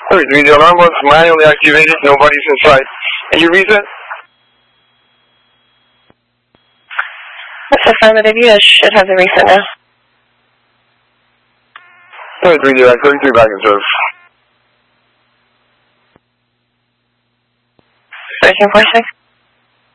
33, the alarm was manually activated, nobody's inside. And your reason? That's affirmative. You guys should have the reset now. 33, direct, 33 back in service. 1346.